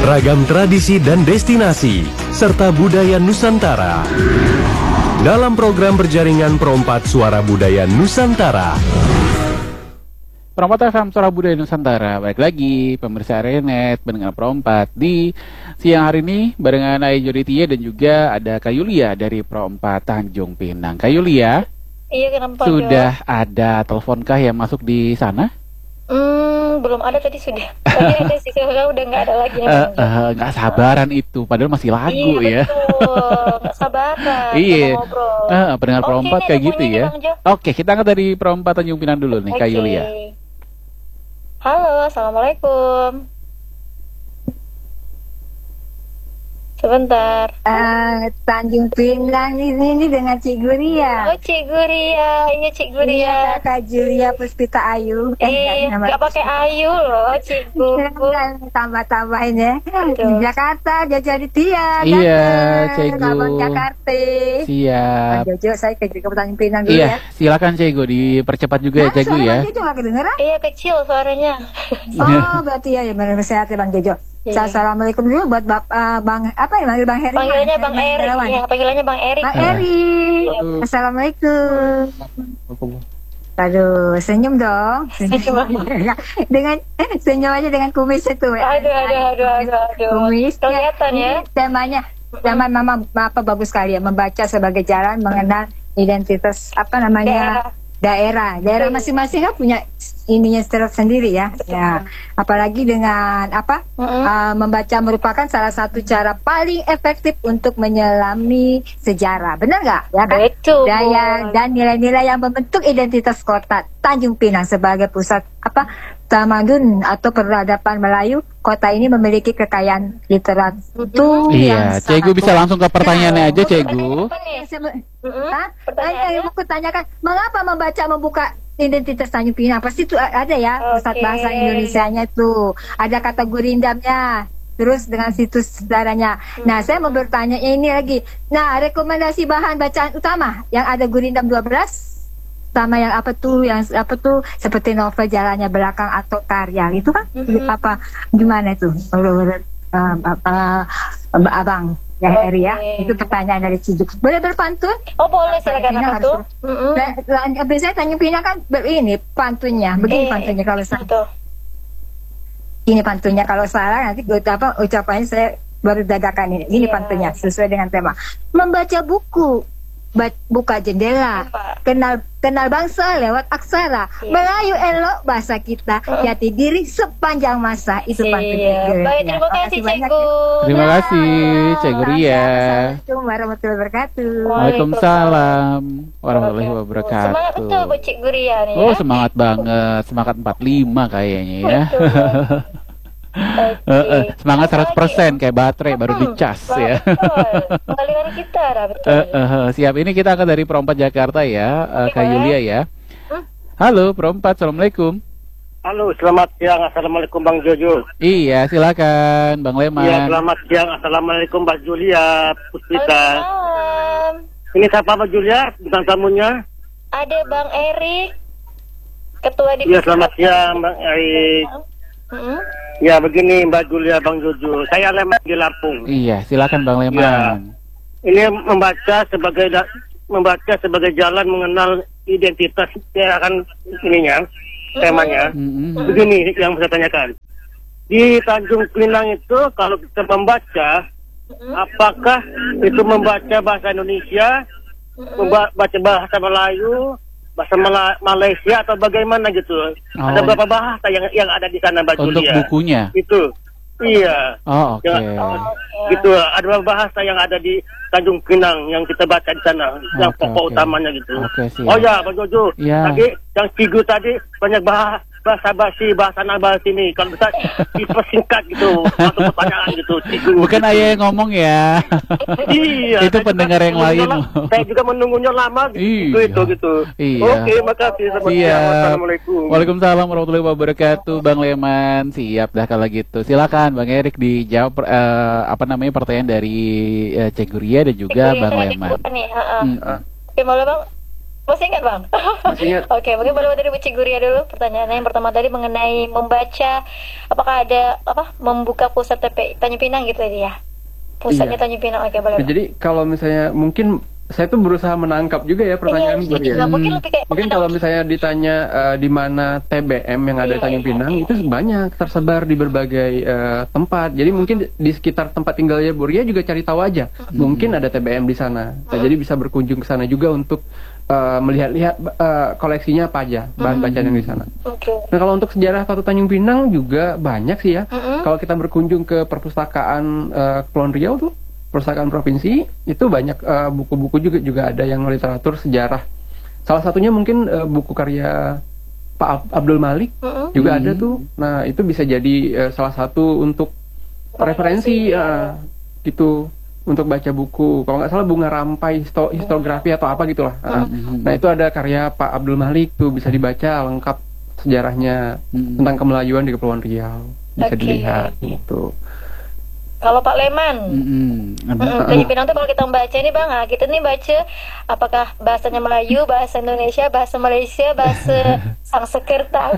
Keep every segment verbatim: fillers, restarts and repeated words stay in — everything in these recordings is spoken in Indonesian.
ragam tradisi dan destinasi, serta budaya Nusantara. Dalam program berjaringan Perompat Suara Budaya Nusantara. Perompat F M Suara Budaya Nusantara. Baik lagi, pemirsa Renet, pendengar Perompat. Di siang hari ini, barengan Ayah Joditia dan juga ada Kak Yulia dari Perompat Tanjung Pinang. Kak Yulia, iya, kenapa, sudah Jo? Ada teleponkah yang masuk di sana? Hmm, belum ada tadi sudah. Tadi ada sih, sekarang udah nggak ada lagi. Uh, uh, nggak sabaran itu, padahal masih lagu iya, ya. Betul, nggak sabaran. Iya, uh, pendengar Oke, Perompat nih, kayak gitu nih, ya. Bang Oke, kita angkat dari Perompat Tanjung Pinang dulu nih, Oke. Kak Yulia. Halo, assalamualaikum. Sebentar. Uh, Tanjung Pinang ini, ini dengan Cik Guria. Oh, Cik Guria, iya Cik Guria. Iya, Kak Julia Puspita Ayu. Eh, nggak pakai Ayu loh, Cik Gugu. Tambah-tambahin ya. Di Jakarta, Jojo Aditya. Iya, Cik Abang Jakarta. Siap. Bang Jojo, saya ke ke Tanjung Pinang dulu Iya, ya. silakan Cik Gu, dipercepat juga ya, Cik Gu ya. Bang Jojo nggak kedengeran? Iya, kecil suaranya. Oh, berarti ya, ya benar sehat ya Bang Jojo. Iya. Assalamualaikum dulu buat Bap, uh, Bang apa ya manggil Bang Heri? Panggilannya Bang Erik. Iya, panggilannya Bang Erik. Bang Erik. Assalamualaikum. Aduh, senyum dong. Senyum. dengan senyum aja dengan kumis itu. Aduh, aduh, aduh, aduh, aduh. Kumis. Kelihatan ya. Temanya, tema mama apa bagus sekali ya, membaca sebagai jalan mengenal identitas apa namanya daerah. Daerah masing-masing kan punya ininya sendiri ya. Ya, apalagi dengan apa uh, membaca merupakan salah satu cara paling efektif untuk menyelami sejarah. Benar nggak? Ya kan? Betul. Daya dan nilai-nilai yang membentuk identitas kota Tanjung Pinang sebagai pusat apa tamadun atau peradaban Melayu. Kota ini memiliki kekayaan literatur Iya, yang Cik Gu bisa langsung ke pertanyaannya aja, Cik Gu. Saya mau tanyakan, mengapa membaca membuka identitas Tanjung Pinang? Pasti itu ada ya, pusat Oke. bahasa Indonesianya itu. Ada kata gurindamnya, terus dengan situs sejarahnya. Nah, saya mau bertanya ini lagi. Nah, rekomendasi bahan bacaan utama yang ada Gurindam dua belas sama yang apa tuh, yang apa tuh seperti novel Jalannya Belakang atau karya itu kan apa gimana itu menurut uh, apa abang ya Heri ya, itu pertanyaan dari Cijuk. Boleh berpantun? Oh, boleh, silakan apa tuh? Nah, biasanya Tanjung Pinang kan ber- ini pantunnya, begini Eh, pantunnya kalau salah. Betul. Ini pantunnya kalau salah nanti gue apa ucapannya saya baru dadakan ini. Ini Iya. pantunnya sesuai dengan tema. Membaca buku, ba- buka jendela, Apa? kenal kenal bangsa lewat aksara, Iya. Melayu elok bahasa kita, jati diri sepanjang masa. Itu pantunnya. Iya. Baik, terima kasih banyak Cik Gu. ya. Terima kasih, Cik Guria. Assalamualaikum warahmatullahi wabarakatuh. Waalaikumsalam warahmatullahi Semangat wabarakatuh. betul buat Cik Guria nih Oh, ya. semangat banget, semangat empat puluh lima kayaknya ya. Oke. Eh, eh, semangat Apa seratus persen lagi? kayak baterai baru Hmm, dicas Wah, ya. Betul. Kembali dari kita, dah, betul. Eh, eh, eh, siap, ini kita akan dari Perompat Jakarta ya, eh, Kak Oke, Yulia ya. Hmm? Halo Perompat, assalamualaikum. Halo, selamat siang. Assalamualaikum Bang Jojo. Iya, silakan Bang Leman. Iya, selamat siang. Assalamualaikum Mbak Julia Puspita. Waalaikumsalam. Ini siapa Mbak Julia? Bintang tamunya? Ada Bang Erik, Ketua Divisi. Iya, selamat siang Bang Erik. Hmm? Ya, begini Mbak Julia, Bang Jojo. Saya Leman di Lampung. Iya, silakan Bang Leman. Ini membaca sebagai da- membaca sebagai jalan mengenal identitas ya kan ininya, temanya. Mm-mm. Begini yang saya tanyakan. Di Tanjung Pinang itu kalau kita membaca, apakah itu membaca bahasa Indonesia, membaca bahasa Melayu, bahasa Mala- Malaysia atau bagaimana gitu? Ada Oh. berapa bahasa yang yang ada di sana Mbak Untuk Julia? bukunya. Itu. Iya. Oh, oke. Ya, gitu. Ada beberapa bahasa yang ada di Tanjung Pinang yang kita baca di sana, yang Oke, pokok oke. utamanya gitu. Oke, siap. Oh ya, Bang Jojo. Iya. Tadi yang Cigu tadi banyak bahasa bahasa basi, bahasa nabal sini. Kalau bisa dipersingkat gitu, satu pertanyaan gitu. Cigu. Bukan ayah yang ngomong ya. Iya. Itu saya pendengar juga yang lain. menunggunya la- Saya juga menunggunya lama gitu, Iya. gitu gitu. Iya. Oke, makasih. Selamat siang. Siap. Wassalamualaikum. Waalaikumsalam warahmatullahi wabarakatuh, Bang Leman. Siap dah kalau gitu. Silakan Bang Erik dijawab eh, apa namanya pertanyaan dari eh, Cik Guria dan juga Cik Guria Bang sama Leman. Cik Gu nih, ha-ha. Mm-mm. Oke, boleh Bang? Masih ingat bang? Masih ingat. Oke, mungkin boleh dari Bu Ciguria dulu. Pertanyaannya yang pertama tadi mengenai membaca, apakah ada apa membuka pusat T P I Tanjung Pinang gitu tadi ya? Pusatnya Iya. Tanjung Pinang, oke boleh. Nah, jadi kalau misalnya mungkin saya tuh berusaha menangkap juga ya pertanyaan Ini Bur ya. juga mungkin lebih kayak Mungkin kalau misalnya ditanya eh, di mana T B M yang ada di Iya, Tanjung iya, Pinang iya. itu banyak tersebar di berbagai eh, tempat. Jadi mungkin di sekitar tempat tinggalnya Buria juga cari tahu aja. Mungkin ada T B M di sana. Nah, jadi bisa berkunjung ke sana juga untuk eh, melihat-lihat eh, koleksinya apa aja, bahan bacaan yang di sana. Oke. Nah, kalau untuk sejarah Kota Tanjung Pinang juga banyak sih ya. Mm-mm. Kalau kita berkunjung ke perpustakaan eh, Kepulauan Riau tuh, perpustakaan provinsi, itu banyak eh, buku-buku juga juga ada yang literatur sejarah. Salah satunya mungkin eh, buku karya Pak Ab- Abdul Malik Mm-mm. juga Hmm. ada tuh. Nah, itu bisa jadi eh, salah satu untuk referensi ya. eh, gitu untuk baca buku. Kalau nggak salah Bunga Rampai histo- historiografi atau apa gitulah. Ah. Nah, itu ada karya Pak Abdul Malik tuh, bisa dibaca lengkap sejarahnya Hmm. tentang kemelayuan di Kepulauan Riau. Bisa Oke. dilihat gitu. Kalau Pak Leman, Mm-mm. Mm, Tanjung Pinang tuh kalau kita membaca ini bang, ah, kita nih baca apakah bahasanya Melayu, bahasa Indonesia, bahasa Malaysia, bahasa Sanskerta.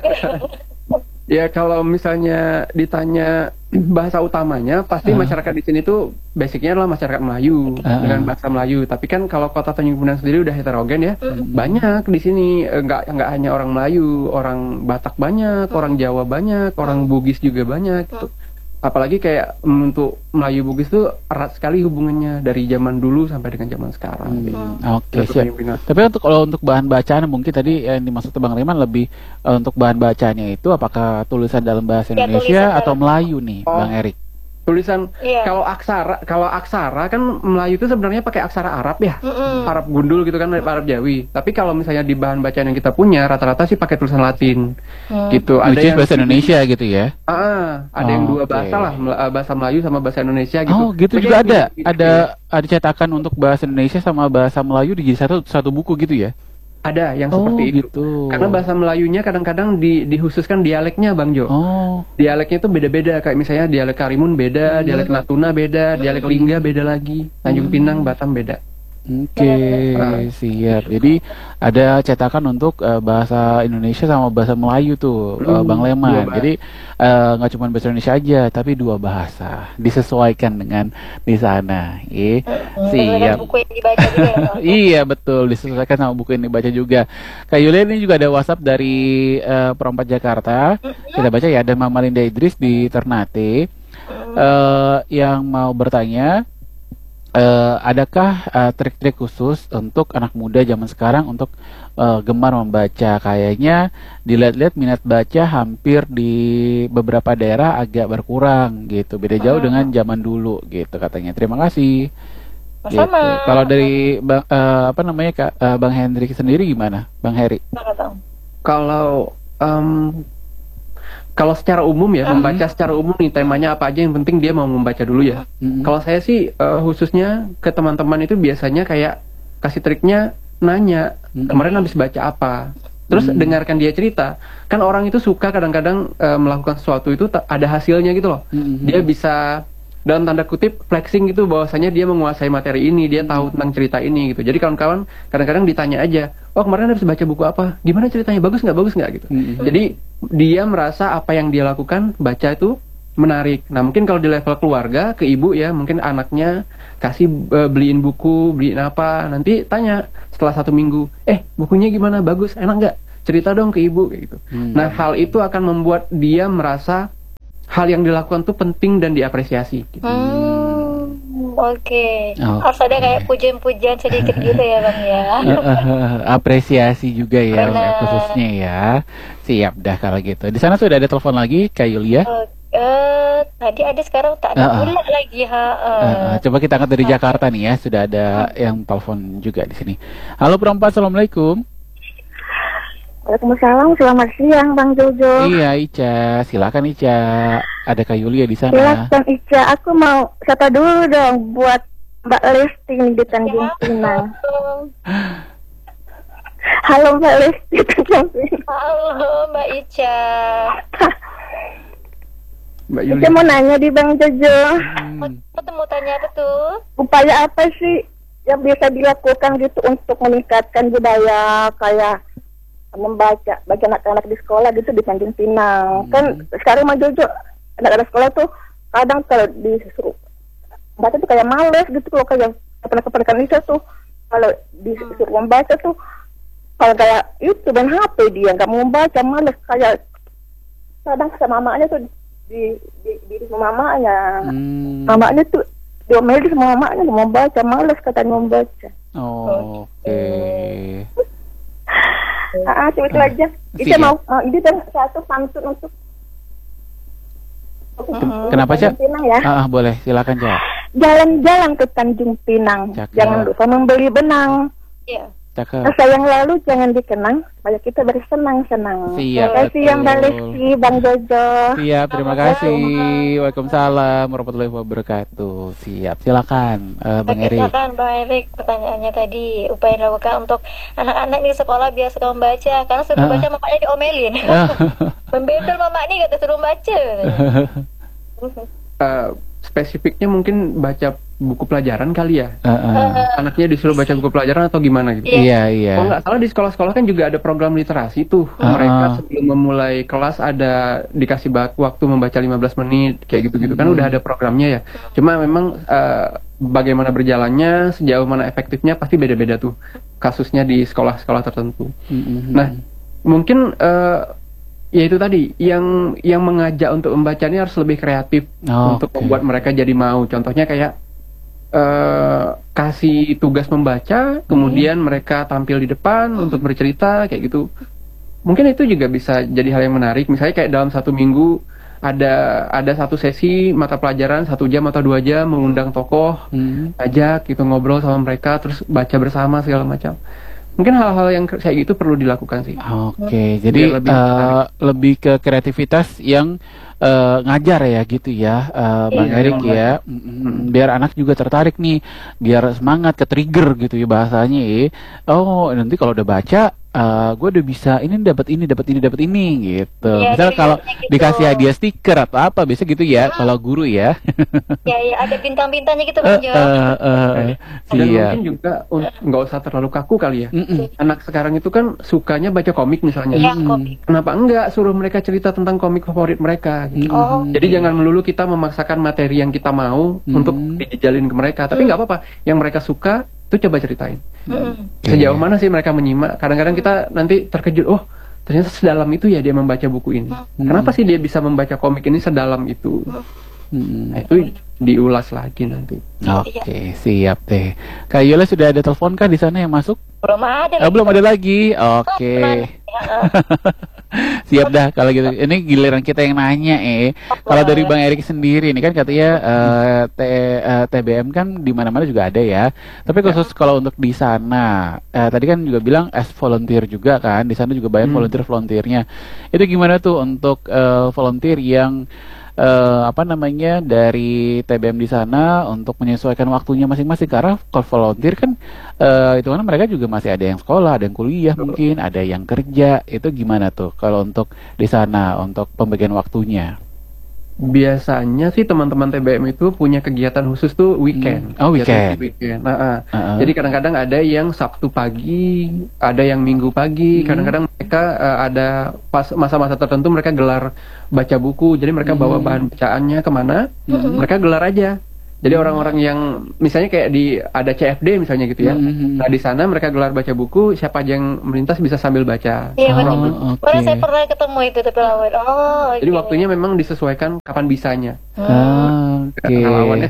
Ya kalau misalnya ditanya bahasa utamanya, pasti Ah. masyarakat di sini tuh basicnya adalah masyarakat Melayu Ah. dengan bahasa Melayu. Tapi kan kalau Kota Tanjung Pinang sendiri udah heterogen ya, banyak di sini eh, nggak nggak hanya orang Melayu, orang Batak banyak, orang Jawa banyak, orang Bugis juga banyak. Gitu. Apalagi kayak mm, untuk Melayu Bugis tuh erat sekali hubungannya dari zaman dulu sampai dengan zaman sekarang. gitu. Oke, Untuk siap. Tanjung Pinang. Tapi untuk kalau untuk bahan bacaan mungkin tadi yang dimaksud Bang Leman lebih eh, untuk bahan bacanya itu apakah tulisan dalam bahasa Ya, Indonesia tulisan atau dalam- Melayu nih, Oh. Bang Erik? Tulisan Iya. kalau aksara kalau aksara kan Melayu itu sebenarnya pakai aksara Arab ya. Mm-mm. Arab gundul gitu kan, Arab Jawi. Tapi kalau misalnya di bahan bacaan yang kita punya rata-rata sih pakai tulisan Latin. Hmm. Gitu. Which is yang bahasa Indonesia gitu ya? Ah, ada yang Oh, dua oke. bahasa lah, Mel- eh, bahasa Melayu sama bahasa Indonesia gitu. Oh, gitu Pakai juga yang ada. gitu-gitu. Ada ada cetakan untuk bahasa Indonesia sama bahasa Melayu di satu satu buku gitu ya? Ada yang Oh, seperti itu. gitu. Karena bahasa Melayunya kadang-kadang di, dikhususkan dialeknya, Bang Jo. Oh, Dialeknya itu beda-beda, kayak misalnya dialek Karimun beda, dialek Natuna beda, dialek Lingga beda lagi, Tanjung Pinang, Batam beda. oke, siap. Jadi ada cetakan untuk eh, bahasa Indonesia sama bahasa Melayu tuh, eh, Hmm, Bang dua Leman. bahasa. Jadi eh, nggak cuma bahasa Indonesia aja, tapi dua bahasa disesuaikan dengan di sana. Eh, Dengan siap. buku yang dibaca juga ya bang. Iya betul, disesuaikan sama buku yang dibaca juga. Kak Yulia ini juga ada WhatsApp dari eh, Perempat Jakarta. Kita baca ya, ada Mama Linda Idris di Ternate eh, yang mau bertanya, eh, adakah eh, trik-trik khusus untuk anak muda zaman sekarang untuk eh, gemar membaca? Kayaknya dilihat-lihat minat baca hampir di beberapa daerah agak berkurang gitu. Beda jauh dengan zaman dulu gitu katanya. Terima kasih. Gitu. Sama. Kalau dari bang, eh, apa namanya Kak, eh, Bang Hendrik sendiri gimana, Bang Heri? Mana, Bang? Kalau em, kalau secara umum ya, membaca secara umum nih temanya apa aja, yang penting dia mau membaca dulu ya. Mm-mm. Kalau saya sih eh, khususnya ke teman-teman itu biasanya kayak kasih triknya nanya, Mm-mm. kemarin habis baca apa. Terus Mm. dengarkan dia cerita. Kan orang itu suka kadang-kadang eh, melakukan sesuatu itu ta- ada hasilnya gitu loh. Mm-mm. Dia bisa dalam tanda kutip flexing gitu bahwasanya dia menguasai materi ini, dia tahu tentang cerita ini gitu. Jadi kawan-kawan kadang-kadang ditanya aja, oh kemarin habis baca buku apa? Gimana ceritanya? Bagus nggak? Bagus nggak gitu. Mm-mm. Jadi dia merasa apa yang dia lakukan baca itu menarik. Nah mungkin kalau di level keluarga ke ibu ya, mungkin anaknya kasih eh, beliin buku, beliin apa, nanti tanya setelah satu minggu, eh bukunya gimana? Bagus, enak nggak? Cerita dong ke ibu kayak gitu. Hmm. Nah hal itu akan membuat dia merasa hal yang dilakukan tuh penting dan diapresiasi. Gitu. Hmm, oke. Oh. Harus ada kayak pujian-pujian sedikit gitu ya bang ya. Apresiasi juga ya Benar. khususnya ya. Siap dah kalau gitu. Di sana sudah ada telepon lagi Kak Yulia. Oh, eh, tadi ada sekarang tak ada Ah, ah. pula lagi ha. eh. Eh, eh, coba kita angkat dari Jakarta nih ya. Sudah ada yang telepon juga di sini. Halo perempat, assalamualaikum. Waalaikumsalam, selamat siang Bang Jojo. Iya Ica, silakan Ica. Ada Kak Yulia di sana. Silakan Ica, aku mau sapa dulu dong buat Mbak Lesti nih di Tanjung Pinang. Halo Mbak Lesti di Tanjung Pinang. Halo Mbak Ica. Mbak Ica Yulia. mau nanya di Bang Jojo, Hmm. Ketemu tanya apa tuh? upaya apa sih yang bisa dilakukan gitu untuk meningkatkan budaya kayak membaca bagi anak-anak di sekolah gitu di Tanjung Pinang. Hmm. Kan sekarang mah Jojo anak-anak sekolah tuh kadang kalau disuruh baca tuh kayak males gitu loh, kayak keponakan Lisa tuh kalau disuruh membaca tuh kalau kayak itu dan H P dia nggak mau membaca, males, kayak kadang sama mamanya tuh di di di sama mamanya. Hmm. Mamanya tuh diomelin sama mamanya mau membaca, males katanya membaca. Oh, oke. Ah, cuma itu Ah, aja. Itu siap. mau, mau ini dan satu pantun untuk Kenapa, Cak? Tanjung Pinang ya. Ah, ah, boleh, silakan, Cak. Jalan-jalan ke Tanjung Pinang, Cakep. jangan lupa membeli benang. Iya. Cakep. Masa yang lalu jangan dikenang, supaya kita bersenang-senang. Siap, Terima kasih yang Mbak betul. Lesti, Bang Jojo. Siap, terima kasih. Waalaikumsalam warahmatullahi wabarakatuh. Siap, silakan, eh, Bang Oke, Erik. silakan Bang Erik, pertanyaannya tadi upaya yang dilakukan untuk anak-anak di sekolah biar suka membaca, karena suruh Ah. baca mamanya diomelin. Membedol mama nih kata suruh baca. Eh, spesifiknya mungkin baca buku pelajaran kali ya. Eh, eh. Anaknya disuruh baca buku pelajaran atau gimana gitu. Iya, iya. Kalau nggak salah di sekolah-sekolah kan juga ada program literasi tuh. Ah. Mereka sebelum memulai kelas ada dikasih bak- waktu membaca lima belas menit kayak gitu-gitu kan Hmm. udah ada programnya ya. Cuma memang eh, bagaimana berjalannya, sejauh mana efektifnya pasti beda-beda tuh kasusnya di sekolah-sekolah tertentu. Mm-mm. Nah, mungkin eh, ya itu tadi yang yang mengajak untuk membaca ini harus lebih kreatif Oh, untuk oke. membuat mereka jadi mau. Contohnya kayak eh, kasih tugas membaca, kemudian mereka tampil di depan untuk bercerita kayak gitu. Mungkin itu juga bisa jadi hal yang menarik. Misalnya kayak dalam satu minggu ada ada satu sesi mata pelajaran satu jam atau dua jam mengundang tokoh, Hmm. ajak gitu ngobrol sama mereka, terus baca bersama segala macam. Mungkin hal-hal yang kayak gitu perlu dilakukan sih. Oke, jadi Biar lebih eh, lebih ke kreativitas yang eh, ngajar ya gitu ya, eh, Bang Iya, Erik iya, ya. Mm-mm. Biar anak juga tertarik nih, biar semangat, ke trigger gitu ya bahasanya ya. Oh, nanti kalau udah baca, gue udah bisa ini dapat ini, dapat ini, dapat ini gitu. Iya, Misalnya kalau triggernya gitu. dikasih hadiah stiker atau apa, biasa gitu ya. Kalau guru ya. Ya, ya ada bintang-bintangnya gitu Eh, Bang Jo. eh, eh, Dan Siap. mungkin juga un- nggak usah terlalu kaku kali ya. Mm-mm. Anak sekarang itu kan sukanya baca komik misalnya. Ya, Mm-mm. kopi. Kenapa enggak suruh mereka cerita tentang komik favorit mereka? gitu. Mm-mm. Oh. Jadi jangan melulu kita memaksakan materi yang kita mau Hmm. untuk dijalin ke mereka. Tapi nggak apa-apa. Yang mereka suka itu coba ceritain. Mm-mm. Oke. Sejauh mana sih mereka menyimak? Kadang-kadang kita nanti terkejut. Oh, ternyata sedalam itu ya dia membaca buku ini. Kenapa sih dia bisa membaca komik ini sedalam itu? Mm-mm. Nah, itu diulas lagi nanti. Oke, siap deh. Kak Yola sudah ada telepon kah di sana yang masuk? Belum ada. Ah, belum ada lagi. Oke. Siap dah kalau gitu. Ini giliran kita yang nanya eh. Kalau dari Bang Erik sendiri ini kan katanya eh, T, eh, T B M kan di mana-mana juga ada ya. Tapi khusus kalau untuk di sana, eh, tadi kan juga bilang as volunteer juga kan. Di sana juga banyak Hmm. volunteer-volunteernya. Itu gimana tuh untuk eh, volunteer yang eh, apa namanya dari T B M di sana untuk menyesuaikan waktunya masing-masing, karena kalau volunteer kan eh, itu kan mereka juga masih ada yang sekolah, ada yang kuliah mungkin, ada yang kerja. Itu gimana tuh kalau untuk di sana untuk pembagian waktunya? Biasanya sih teman-teman T B M itu punya kegiatan khusus tuh weekend. Hmm. Oh, weekend. Kegiatan weekend. Nah, ah. Uh-uh. Jadi kadang-kadang ada yang Sabtu pagi, ada yang Minggu pagi. Hmm. Kadang-kadang mereka eh, ada pas masa-masa tertentu mereka gelar baca buku. Jadi mereka Hmm. bawa bahan bacaannya kemana? Hmm. Mereka gelar aja. Jadi orang-orang yang misalnya kayak di ada C F D misalnya gitu ya. Hmm. Nah di sana mereka gelar baca buku. Siapa aja yang melintas bisa sambil baca. Iya, Oh, benar. oke. Pernah saya pernah ketemu itu tapi lawan. Oh, Jadi oke. waktunya memang disesuaikan kapan bisanya. Ah, Oke. Relawannya.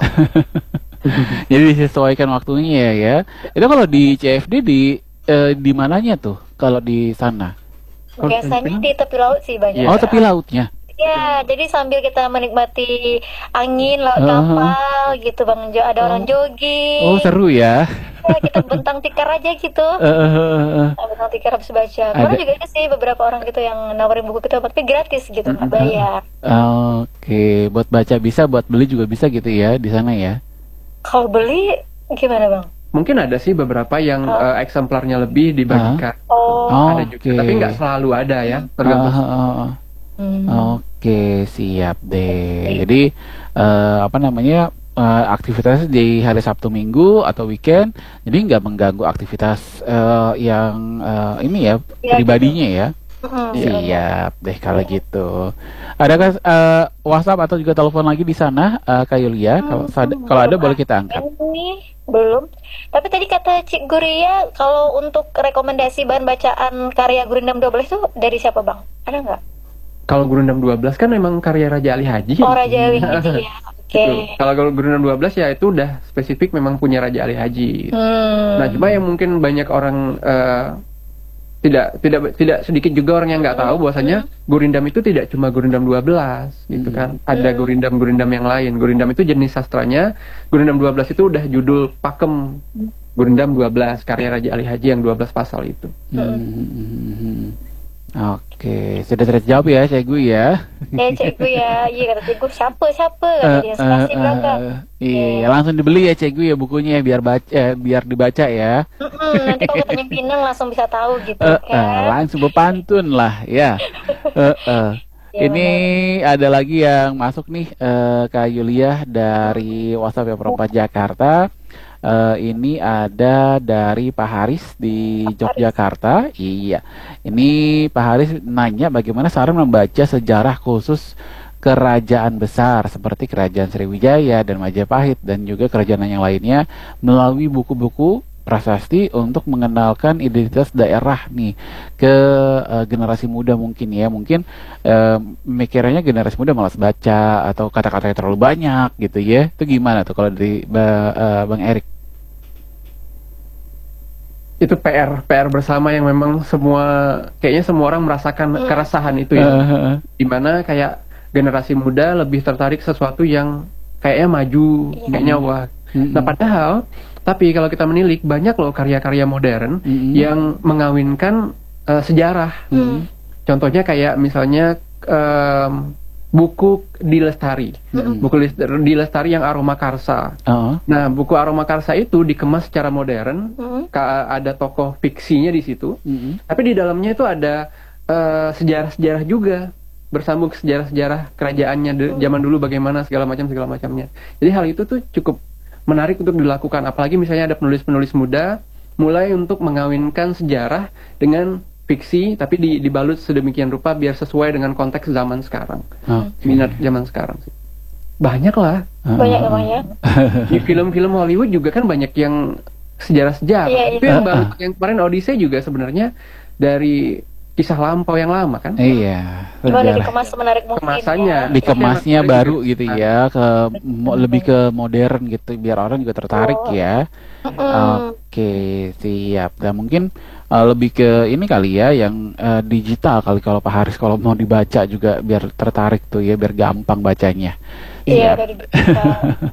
Jadi disesuaikan waktunya ya. Itu kalau di C F D di eh, di mananya tuh? Kalau di sana? Biasanya di tepi laut sih banyak. Oh, tepi lautnya. Ya, jadi sambil kita menikmati angin laut Uh-huh. kapal gitu Bang Jo, ada orang jogging. Oh, seru ya. Ya, kita bentang tikar aja gitu. Eh, eh, eh, eh. Nah, bentang tikar habis baca. Karena Ada- juga ada sih beberapa orang gitu yang nawarin buku kita tapi gratis gitu, nggak bayar. Oke, buat baca bisa, buat beli juga bisa gitu ya di sana ya. Kalau beli gimana Bang? Mungkin ada sih beberapa yang eh, eksemplarnya lebih dibagikan. Oh, Oh, Ada juga, oke. tapi nggak selalu ada ya. Tergantung. Ah, ah, ah, ah. hmm. Oke, siap deh. Jadi eh, apa namanya uh, aktivitas di hari Sabtu Minggu atau weekend, jadi nggak mengganggu aktivitas uh, yang uh, ini ya Ya, pribadinya ya. Mm, Siap deh kalau gitu. Adakah uh, WhatsApp atau juga telepon lagi di sana, uh, Kak Yulia? Kalau sad- kalau ada boleh kita angkat. Ini belum. Tapi tadi kata Cik Guria, kalau untuk rekomendasi bahan bacaan karya Gurindam dua belas itu dari siapa, Bang? Ada nggak? Kalau Gurindam dua belas kan memang karya Raja Ali Haji. Oh, Raja Ali Haji ya. Oke. Gitu. Kalau Gurindam dua belas ya itu udah spesifik memang punya Raja Ali Haji. Hmm. Nah, cuma yang mungkin banyak orang eh, tidak tidak tidak sedikit juga orang yang nggak tahu bahwasanya Gurindam itu tidak cuma Gurindam dua belas gitu kan. Ada Gurindam-Gurindam yang lain. Gurindam itu jenis sastranya. Gurindam dua belas itu udah judul pakem Gurindam dua belas karya Raja Ali Haji yang dua belas pasal itu. Hmm. Oke, sudah terjawab ya, Cikgu ya. Ya, Cikgu ya. Iya, kata Cikgu, siapa siapa kata Eh, dia eh, spasi belakang. eh, Iya, langsung dibeli ya, Cikgu ya bukunya ya, biar baca, eh, biar dibaca ya. Mm-mm, nanti kalau Tanjung Pinang langsung bisa tahu gitu Eh, kan. eh, langsung berpantun lah ya. Eh, eh. Ya, Ini ada lagi yang masuk nih, eh, Kak Yulia dari WhatsApp ya Perempat Jakarta. Eh, ini ada dari Pak Haris di Yogyakarta. Iya, ini Pak Haris nanya bagaimana saran membaca sejarah khusus kerajaan besar seperti Kerajaan Sriwijaya dan Majapahit dan juga kerajaan yang lainnya melalui buku-buku prasasti untuk mengenalkan identitas daerah nih ke uh, generasi muda mungkin ya. Mungkin uh, mikirnya generasi muda malas baca atau kata-katanya terlalu banyak gitu ya. Itu gimana tuh kalau dari ba- uh, Bang Erik? Itu P R P R bersama yang memang semua kayaknya semua orang merasakan keresahan itu ya. Uh, Dimana kayak generasi muda lebih tertarik sesuatu yang kayaknya maju, kayaknya wah. Nah, padahal tapi kalau kita menilik banyak loh karya-karya modern Mm-mm. yang mengawinkan eh, sejarah. Contohnya kayak misalnya em, buku Di Lestari, buku Lis- Di Lestari yang Aroma Karsa. uh, Nah, buku Aroma Karsa itu dikemas secara modern, Hmm. ka- ada tokoh fiksinya di situ, mm-mm. tapi di dalamnya itu ada eh, sejarah-sejarah juga, bersambung ke sejarah-sejarah kerajaannya de- zaman dulu bagaimana segala macam segala macamnya. Jadi hal itu tuh cukup menarik untuk dilakukan, apalagi misalnya ada penulis-penulis muda mulai untuk mengawinkan sejarah dengan fiksi tapi di- dibalut sedemikian rupa biar sesuai dengan konteks zaman sekarang, Oke. minat zaman sekarang sih. Banyak lah. Banyak emang ya. Di film-film Hollywood juga kan banyak yang sejarah-sejarah. Iya, iya. Itu yang baru, yang kemarin Odyssey juga sebenarnya dari kisah lampau yang lama kan. Iya, Cuma udah sejarah. dikemas semenarik mungkin. Kemasannya. ya. Dikemasnya Iya, baru juga. gitu ya, ke mo- lebih ke modern gitu biar orang juga tertarik Oh. ya. Mm-mm. Oke, siap. Dan mungkin uh, lebih ke ini kali ya yang uh, digital kali kalau Pak Haris kalau mau dibaca juga biar tertarik tuh ya, biar gampang bacanya. Iya, Siap. dari digital.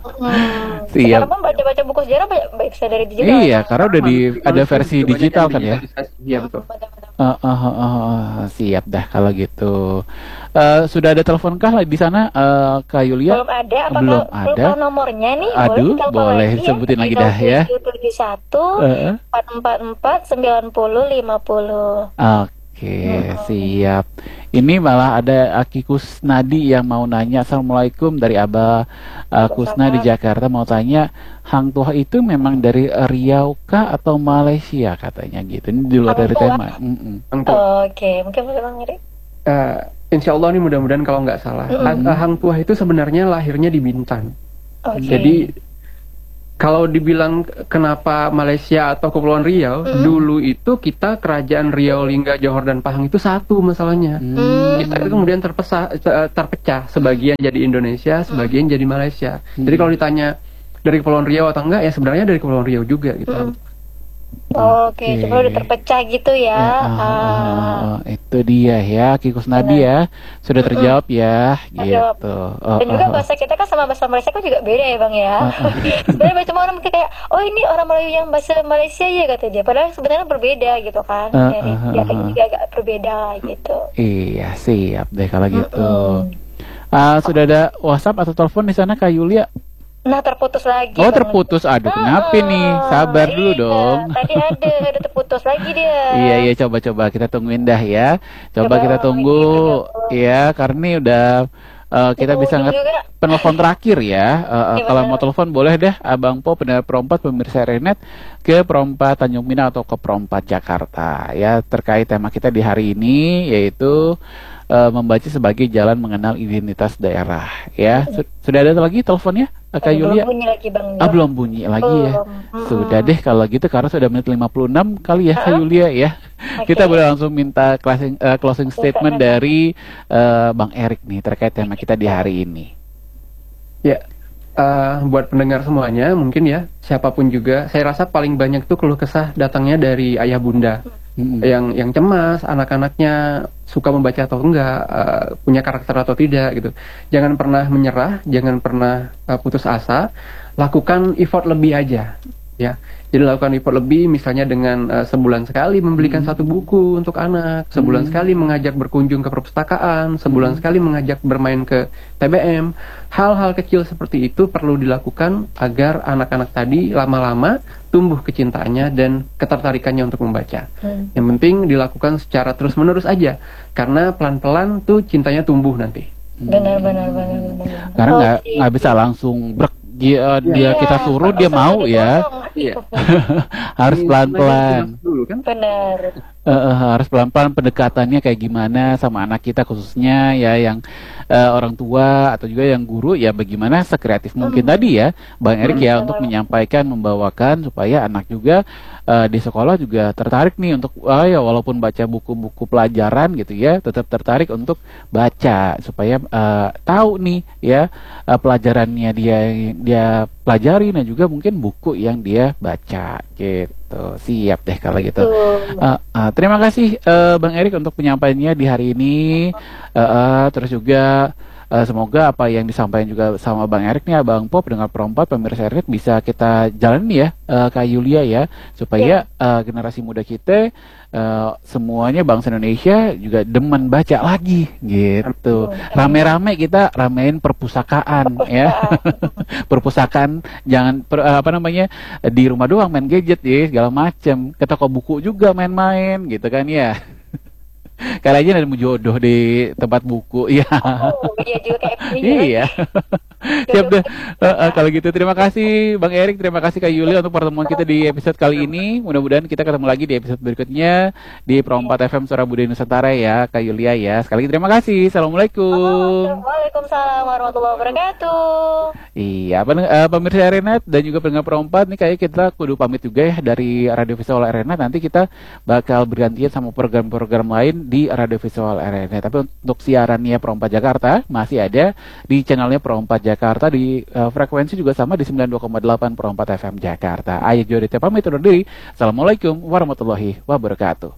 Mm. Siap. Sekarang pun baca-baca buku sejarah banyak bisa dari digital. Iya, karena udah di ada versi Juga banyak digital yang kan ya. digitalisasi. Iya betul. Benar-benar. Uh, uh, uh, uh, uh, siap dah kalau gitu. Uh, sudah ada teleponkah lah di sana, uh, Kak Yulia? Belum ada, apakah Belum belum ada. tahu nomornya nih? Aduh, ditelepon boleh lagi sebutin ya? lagi dah ya. tujuh tujuh satu Uh, empat empat empat sembilan nol lima nol. Oke, siap. Ini malah ada Aki Kusnadi yang mau nanya. Assalamualaikum dari Abah uh, Kusna di Jakarta, mau tanya Hang Tuah itu memang dari Riau kah atau Malaysia katanya gitu. Ini di luar Hang dari Tuah? tema. Mm-mm. Untuk Oke, mungkin Bang Eri. eh, insya Allah nih mudah-mudahan kalau nggak salah, Mm-mm. Ha- Hang Tuah itu sebenarnya lahirnya di Bintan. Oke. Jadi kalau dibilang kenapa Malaysia atau Kepulauan Riau, dulu itu kita kerajaan Riau, Lingga, Johor dan Pahang itu satu masalahnya. Hmm. Kita itu kemudian terpesah, te- terpecah, sebagian jadi Indonesia, sebagian jadi Malaysia. Jadi kalau ditanya dari Kepulauan Riau atau enggak, ya sebenarnya dari Kepulauan Riau juga gitu. Oke, Oke. cuma udah terpecah gitu ya. Ya, ah, Ah. ah, ah, itu dia ya, Ki Kusnadi ya, sudah terjawab ya, Terjawab. gitu. Oh, Dan juga oh, oh. bahasa kita kan sama bahasa Malaysia kan juga beda ya Bang ya. Sebenarnya cuma orang mikir kayak, oh ini orang Melayu yang bahasa Malaysia ya kata dia. Padahal sebenarnya berbeda gitu kan. Ah, Dari ah, ah, dialeknya ah. juga agak berbeda gitu. Iya, siap deh kalau gitu. Ah, sudah ada WhatsApp atau telepon di sana, Kak Yulia? Nah terputus lagi. Oh, Bang. terputus. Aduh, kenapa Ah, nih? Sabar dulu iya, dong. Tadi ada, ada terputus lagi dia. Iya, iya, coba-coba kita tungguin dah ya. Coba Coba kita tunggu lagi bergabung. ya, karena ini udah uh, kita Oh, bisa juga. nge- penelpon terakhir ya. Uh, uh, Iya, kalau benar. mau telepon boleh deh Abang Po pendengar Perompat pemirsa Renet ke Perompat Tanjung Pinang atau ke Perompat Jakarta ya, terkait tema kita di hari ini yaitu uh, membaca sebagai jalan mengenal identitas daerah ya. Su- Sudah ada lagi teleponnya Kak Eh, belum Yulia? bunyi lagi Bang. Ah, belum bunyi lagi ya. Belum. Mm-mm. Sudah deh kalau gitu karena sudah menit lima puluh enam kali ya Kak Yulia ya. Oke. Kita boleh langsung minta closing, uh, closing statement Silakan. dari uh, Bang Erik nih terkait tema kita di hari ini. Ya, eh, buat pendengar semuanya mungkin ya, siapapun juga, saya rasa paling banyak tuh keluh kesah datangnya dari ayah bunda Mm-mm. yang yang cemas anak-anaknya suka membaca atau enggak, eh, punya karakter atau tidak gitu. Jangan pernah menyerah, jangan pernah eh, putus asa, lakukan effort lebih aja ya. Jadi lakukan effort lebih misalnya dengan eh, sebulan sekali membelikan satu buku untuk anak, sebulan sekali mengajak berkunjung ke perpustakaan, sebulan sekali mengajak bermain ke T B M. Hal-hal kecil seperti itu perlu dilakukan agar anak-anak tadi lama-lama tumbuh kecintaannya dan ketertarikannya untuk membaca. Hmm. Yang penting dilakukan secara terus-menerus aja, karena pelan-pelan tuh cintanya tumbuh nanti. Benar, benar, benar, benar. Karena nggak Oke. nggak bisa langsung brek dia, dia Iya, kita suruh dia usaha mau ya. dipotong. Iya. Harus Ini pelan-pelan. sebenarnya dulu kan. Benar. Eh, eh, harus pelan-pelan pendekatannya kayak gimana sama anak kita khususnya ya yang eh, orang tua atau juga yang guru ya bagaimana sekreatif mungkin tadi ya Bang Erik ya untuk menyampaikan membawakan supaya anak juga eh, di sekolah juga tertarik nih untuk ah, ya walaupun baca buku-buku pelajaran gitu ya tetap tertarik untuk baca supaya eh, tahu nih ya eh, pelajarannya dia dia pelajari dan juga mungkin buku yang dia baca gitu. Siap deh kalau gitu. Tuh. Uh, uh, terima kasih uh, Bang Erik untuk penyampaiannya di hari ini. Uh, uh, terus juga uh, semoga apa yang disampaikan juga sama Bang Erik nih, Abang Pop dengan Perompat pemirsa Renet bisa kita jalani ya, uh, Kak Yulia ya, supaya uh, generasi muda kita uh, semuanya bangsa Indonesia juga demen baca lagi gitu. Rame-rame kita ramein perpustakaan ya. Perpustakaan jangan per, uh, apa namanya di rumah doang main gadget ya segala macam, ke toko buku juga main-main gitu kan ya. Kali aja ada jodoh di tempat buku ya. Oh, dia juga kayak Iya. Siap deh. Eh, eh, kalau gitu terima kasih Bang Erik, terima kasih Kak Yulia untuk pertemuan kita di episode kali ini. Mudah-mudahan kita ketemu lagi di episode berikutnya di Perompat F M Suara Budaya Nusantara ya, Kak Yulia ya. Sekali lagi terima kasih. Assalamualaikum. Waalaikumsalam warahmatullahi wabarakatuh. Iya, pen- eh, pemirsa Renet dan juga pendengar Perompat nih kayak kita kudu pamit juga ya dari Radio Visual Renet. Nanti kita bakal bergantian sama program-program lain di Radio Visual Renet. Tapi untuk siarannya Perompat Jakarta masih ada di channelnya Perompat Jakarta di eh, frekuensi juga sama di sembilan puluh dua koma delapan Perompat F M Jakarta. Ayo Jodite pamit undur diri. Assalamualaikum warahmatullahi wabarakatuh.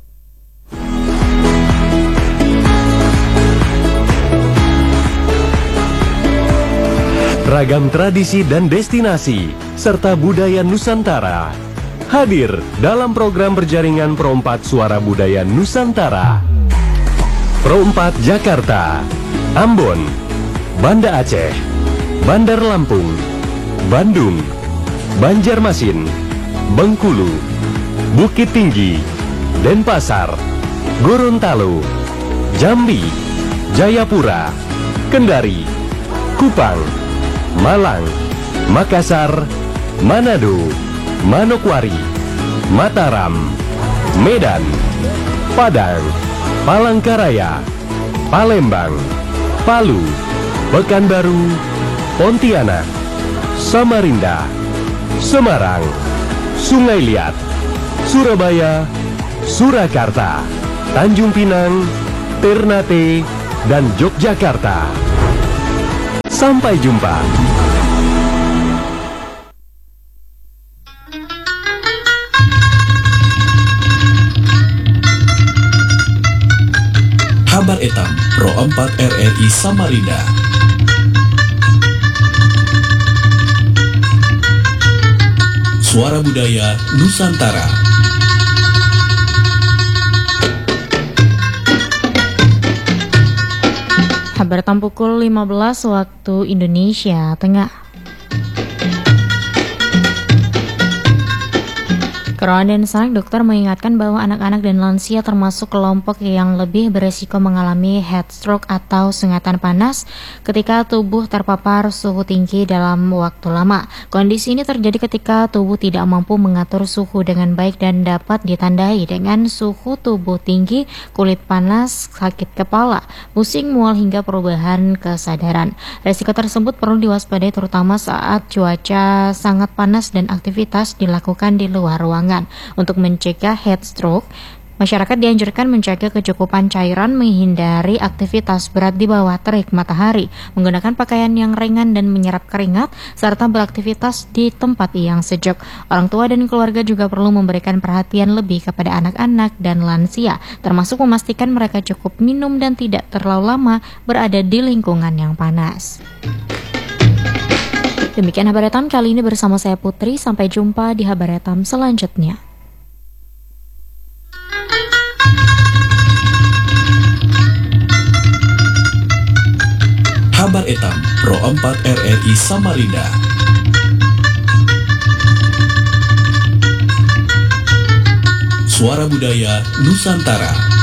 Ragam tradisi dan destinasi, serta budaya Nusantara hadir dalam program berjaringan Perompat Suara Budaya Nusantara. Perompat Jakarta, Ambon, Banda Aceh, Bandar Lampung, Bandung, Banjarmasin, Bengkulu, Bukit Tinggi, Denpasar, Gorontalo, Jambi, Jayapura, Kendari, Kupang, Malang, Makassar, Manado, Manokwari, Mataram, Medan, Padang, Palangkaraya, Palembang, Palu, Pekanbaru, Pontianak, Samarinda, Semarang, Sungai Liat, Surabaya, Surakarta, Tanjung Pinang, Ternate, dan Yogyakarta. Sampai jumpa. Kabar Etam Pro empat R R I Samarinda. Suara Budaya Nusantara. Kabar Etam pukul lima belas waktu Indonesia Tengah. Kerawang dan Sanak, dokter mengingatkan bahwa anak-anak dan lansia termasuk kelompok yang lebih beresiko mengalami heat stroke atau sengatan panas ketika tubuh terpapar suhu tinggi dalam waktu lama. Kondisi ini terjadi ketika tubuh tidak mampu mengatur suhu dengan baik dan dapat ditandai dengan suhu tubuh tinggi, kulit panas, sakit kepala, pusing, mual hingga perubahan kesadaran. Resiko tersebut perlu diwaspadai terutama saat cuaca sangat panas dan aktivitas dilakukan di luar ruangan. Untuk mencegah heat stroke, masyarakat dianjurkan menjaga kecukupan cairan, menghindari aktivitas berat di bawah terik matahari, menggunakan pakaian yang ringan dan menyerap keringat, serta beraktivitas di tempat yang sejuk. Orang tua dan keluarga juga perlu memberikan perhatian lebih kepada anak-anak dan lansia, termasuk memastikan mereka cukup minum dan tidak terlalu lama berada di lingkungan yang panas. Demikian Habar Etam kali ini bersama saya Putri. Sampai jumpa di Habar Etam selanjutnya. Habar Etam Pro empat R R I Samarinda. Suara Budaya Nusantara.